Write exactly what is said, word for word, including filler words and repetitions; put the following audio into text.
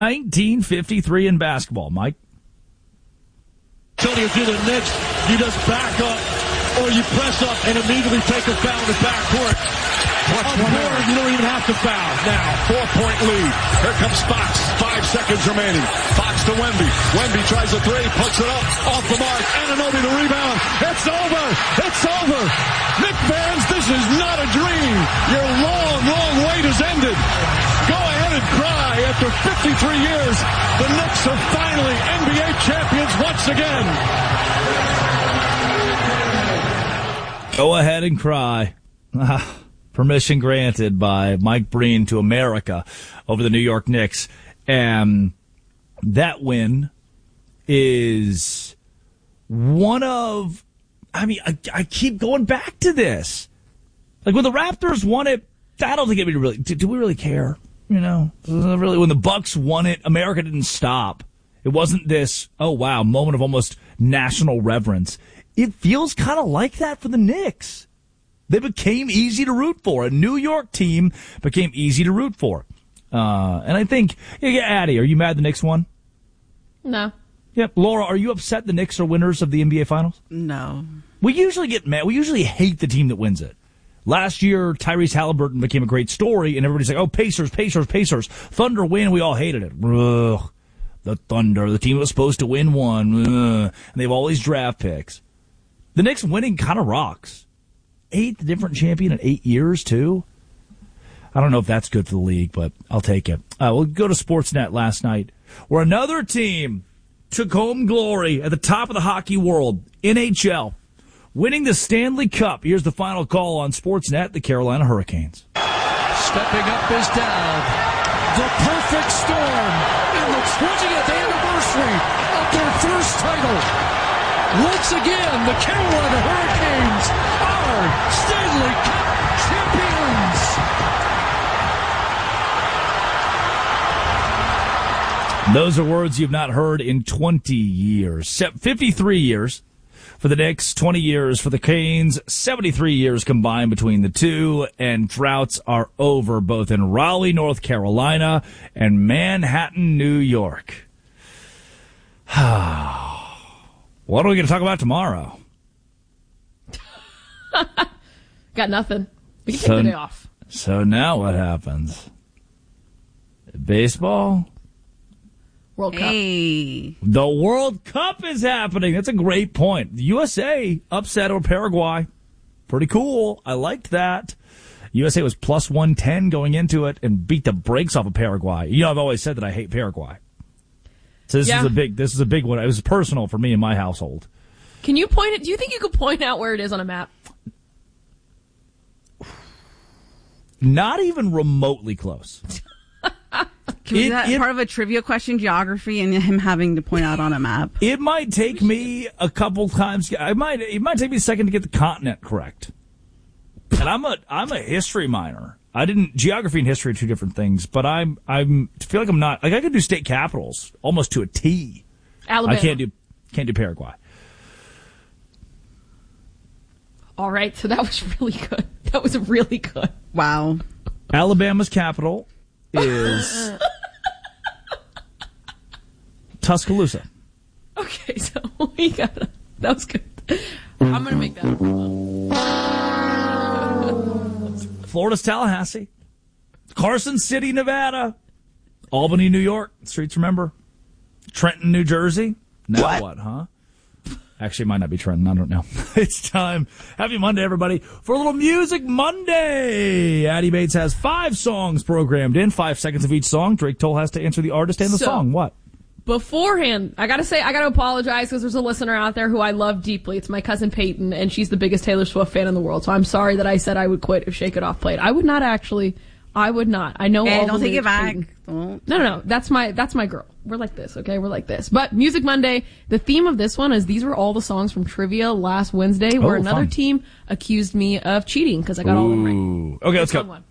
nineteen fifty-three in basketball. Mike? Tony, if you're the Knicks, you just back up or you press up and immediately take a foul in the backcourt. On board, you don't even have to foul. Now, four-point lead. Here comes Fox. Five seconds remaining. Fox to Wemby. Wemby tries a three, puts it up, off the mark. Anunoby the rebound. It's over. It's over. Knick fans, this is not a dream. Your long, long wait has ended. Go ahead and cry. After fifty-three years, the Knicks are finally N B A champions once again. Go ahead and cry. Permission granted by Mike Breen to America over the New York Knicks. And that win is one of, I mean, I, I keep going back to this. Like when the Raptors won it, I don't think it really, do, do we really care? You know, really, when the Bucks won it, America didn't stop. It wasn't this, oh wow, moment of almost national reverence. It feels kind of like that for the Knicks. They became easy to root for. A New York team became easy to root for. Uh, and I think, yeah, Addie, are you mad the Knicks won? No. Yep. Laura, are you upset the Knicks are winners of the N B A Finals? No. We usually get mad. We usually hate the team that wins it. Last year, Tyrese Halliburton became a great story, and everybody's like, oh, Pacers, Pacers, Pacers. Thunder win, we all hated it. Ugh. The Thunder, the team that was supposed to win won. Ugh. And they have all these draft picks. The Knicks winning kind of rocks. Eighth different champion in eight years, too. I don't know if that's good for the league, but I'll take it. Uh, we'll go to Sportsnet last night, where another team took home glory at the top of the hockey world, N H L, winning the Stanley Cup. Here's the final call on Sportsnet, the Carolina Hurricanes. Stepping up is down. The perfect storm in the twentieth anniversary of their first title. Once again, the Carolina Hurricanes are Stanley Cup champions. Those are words you've not heard in twenty years. fifty-three years for the Knicks, twenty years for the Canes, seventy-three years combined between the two, and droughts are over both in Raleigh, North Carolina, and Manhattan, New York. What are we going to talk about tomorrow? Got nothing. We can so, take the day off. So now what happens? Baseball? World Cup. Hey. The World Cup is happening. That's a great point. The U S A upset over Paraguay. Pretty cool. I liked that. U S A was plus one ten going into it and beat the brakes off of Paraguay. You know, I've always said that I hate Paraguay. So this yeah. is a big, this is a big one. It was personal for me in my household. Can you point it? Do you think you could point out where it is on a map? Not even remotely close. Can we It- do that it- part of a trivia question, geography, and him having to point out on a map? It might take me a couple times. I might. It might take me a second to get the continent correct. And I'm a I'm a history minor. I didn't geography and history are two different things. But I'm I'm feel like I'm not like I could do state capitals almost to a T. Alabama. I can't do can't do Paraguay. All right, so that was really good. That was really good. Wow. Alabama's capital is Tuscaloosa. Okay, so we got that was good. I'm gonna make that. Florida's Tallahassee. Carson City, Nevada. Albany, New York. Streets remember. Trenton, New Jersey. Now what, what huh? Actually, it might not be Trenton. I don't know. It's time. Happy Monday, everybody, for a little Music Monday. Addie Bates has five songs programmed in, five seconds of each song. Drake Toll has to answer the artist and the So, song. What? Beforehand, I gotta say, I gotta apologize because there's a listener out there who I love deeply. It's my cousin Peyton, and she's the biggest Taylor Swift fan in the world. So I'm sorry that I said I would quit if Shake It Off played. I would not actually. I would not. I know Hey, all don't the take it lyrics, back. Peyton. Don't. No, no, no. That's my that's my girl. We're like this, okay? We're like this. But Music Monday, the theme of this one is these were all the songs from Trivia last Wednesday where Oh, another fun. team accused me of cheating because I got all of them right. Ooh. Okay, let's Fun go. one.